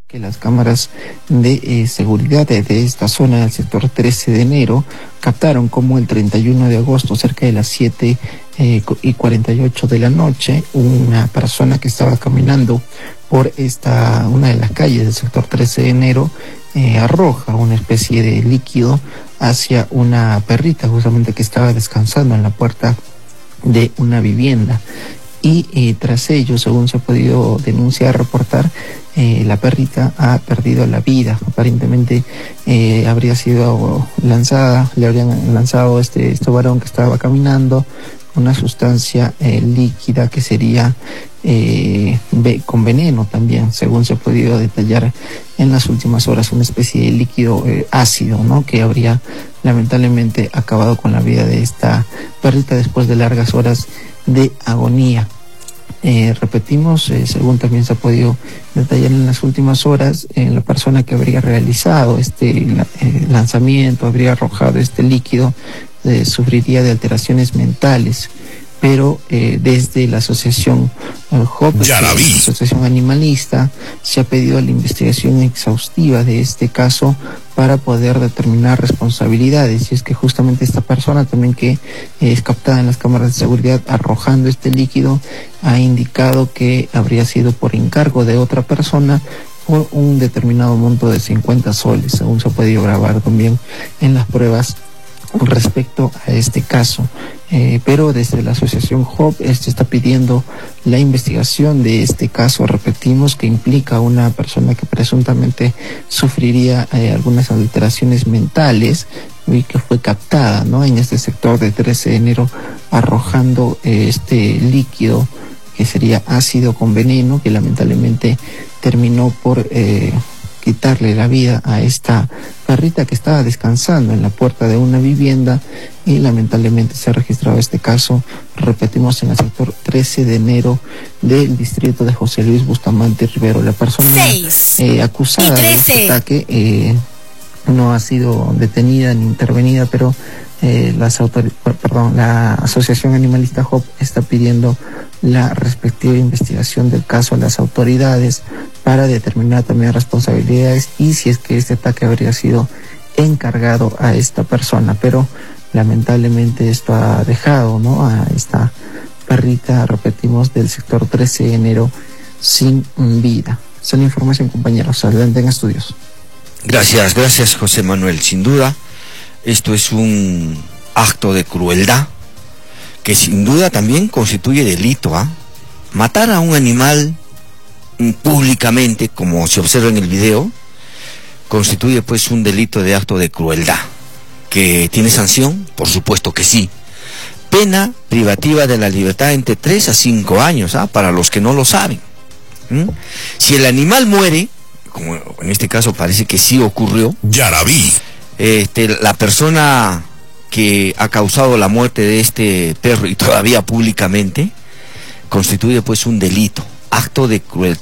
Que las cámaras de seguridad de esta zona del sector 13 de enero captaron como el 31 de agosto, cerca de las 7:48 de la noche, una persona que estaba caminando por una de las calles del sector 13 de enero arroja una especie de líquido hacia una perrita justamente que estaba descansando en la puerta de una vivienda. Y tras ello, según se ha podido denunciar, reportar, la perrita ha perdido la vida. Aparentemente habría sido lanzada, le habrían lanzado este varón que estaba caminando una sustancia líquida que sería con veneno también, según se ha podido detallar en las últimas horas, una especie de líquido ácido, ¿no?, que habría lamentablemente acabado con la vida de esta perrita después de largas horas de agonía. Repetimos, según también se ha podido detallar en las últimas horas, la persona que habría realizado este lanzamiento, habría arrojado este líquido, sufriría de alteraciones mentales, pero desde la asociación HOP, la asociación animalista, se ha pedido la investigación exhaustiva de este caso para poder determinar responsabilidades. Y es que justamente esta persona también, que es captada en las cámaras de seguridad arrojando este líquido, ha indicado que habría sido por encargo de otra persona por un determinado monto de 50 soles, según se ha podido grabar también en las pruebas respecto a este caso. Pero desde la asociación HOP está pidiendo la investigación de este caso, repetimos, que implica a una persona que presuntamente sufriría algunas alteraciones mentales y que fue captada, ¿no?, en este sector de 13 de enero arrojando este líquido que sería ácido con veneno, que lamentablemente terminó por quitarle la vida a esta perrita que estaba descansando en la puerta de una vivienda. Y lamentablemente se ha registrado este caso, repetimos, en el sector 13 de enero del distrito de José Luis Bustamante Rivero. La persona acusada de este ataque no ha sido detenida ni intervenida, pero la asociación animalista HOP está pidiendo la respectiva investigación del caso a las autoridades para determinar también responsabilidades y si es que este ataque habría sido encargado a esta persona. Pero lamentablemente esto ha dejado, ¿no?, a esta perrita, repetimos, del sector 13 de enero sin vida. Esa es la información, compañeros. Adelante en estudios. Gracias José Manuel. Sin duda, esto es un acto de crueldad que sin duda también constituye delito, Matar a un animal públicamente, como se observa en el video, constituye pues un delito de acto de crueldad. ¿Que tiene sanción? Por supuesto que sí. Pena privativa de la libertad entre 3 a 5 años, para los que no lo saben. Si el animal muere, como en este caso parece que sí ocurrió, la persona que ha causado la muerte de este perro, y todavía públicamente, constituye pues un delito, acto de crueldad.